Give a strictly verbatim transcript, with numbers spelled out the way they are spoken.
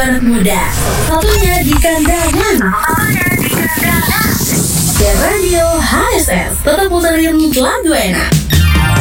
anak muda. Satunya di kandangan. Satunya di kandangan. The Radio H S S tetap puterin lagu enak.